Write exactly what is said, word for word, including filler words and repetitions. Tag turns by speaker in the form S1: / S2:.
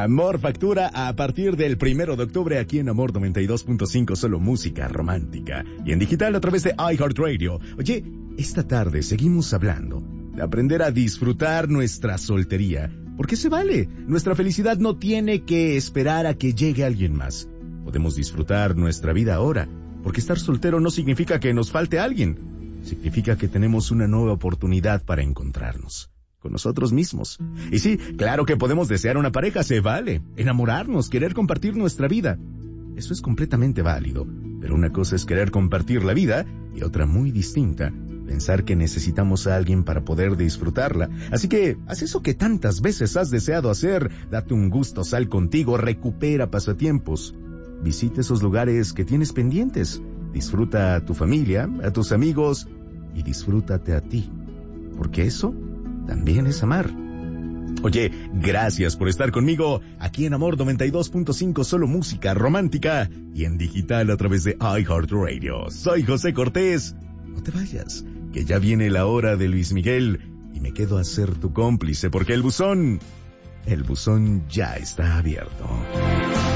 S1: Amor factura a partir del primero de octubre aquí en Amor noventa y dos punto cinco, solo música romántica. Y en digital a través de iHeartRadio. Oye, esta tarde seguimos hablando de aprender a disfrutar nuestra soltería. Porque se vale. Nuestra felicidad no tiene que esperar a que llegue alguien más. Podemos disfrutar nuestra vida ahora. Porque estar soltero no significa que nos falte alguien. Significa que tenemos una nueva oportunidad para encontrarnos con nosotros mismos. Y sí, claro que podemos desear una pareja, se vale. Enamorarnos, querer compartir nuestra vida. Eso es completamente válido. Pero una cosa es querer compartir la vida y otra muy distinta, pensar que necesitamos a alguien para poder disfrutarla. Así que, haz eso que tantas veces has deseado hacer. Date un gusto, sal contigo, recupera pasatiempos. Visita esos lugares que tienes pendientes. Disfruta a tu familia, a tus amigos y disfrútate a ti. Porque eso también es amar. Oye, gracias por estar conmigo aquí en Amor noventa y dos punto cinco, solo música romántica y en digital a través de iHeartRadio. Soy José Cortés. No te vayas, que ya viene la hora de Luis Miguel y me quedo a ser tu cómplice porque el buzón, el buzón ya está abierto.